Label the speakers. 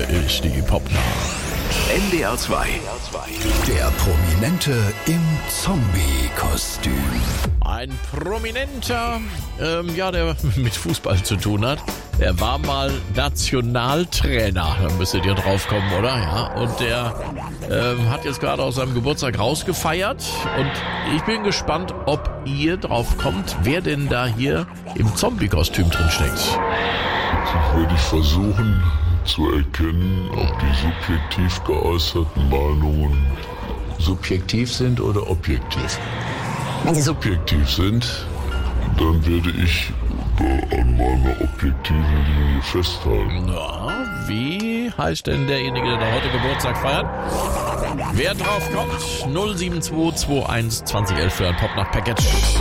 Speaker 1: Hier ist die Popnacht.
Speaker 2: NDR 2.
Speaker 3: Der Prominente im Zombie-Kostüm.
Speaker 1: Ein Prominenter, der mit Fußball zu tun hat. Der war mal Nationaltrainer, da müsstet ihr drauf kommen, oder? Ja, und der hat jetzt gerade aus seinem Geburtstag rausgefeiert. Und ich bin gespannt, ob ihr drauf kommt, wer denn da hier im Zombie-Kostüm drin steckt.
Speaker 4: Jetzt werde ich versuchen zu erkennen, ob die subjektiv geäußerten Meinungen subjektiv sind oder objektiv. Wenn sie subjektiv sind, dann werde ich an meiner objektiven Linie festhalten.
Speaker 1: Ja, wie heißt denn derjenige, der da heute Geburtstag feiert? Wer drauf kommt, 07221 2011 für ein Popnacht-Package.